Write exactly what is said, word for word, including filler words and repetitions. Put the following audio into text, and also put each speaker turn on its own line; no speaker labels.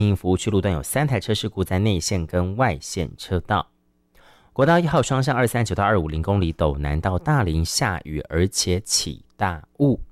服务区路段有三台车事故在内线跟外线车道。国道一号双向二三九到二五零公里斗南到大林下雨，而且起大雾。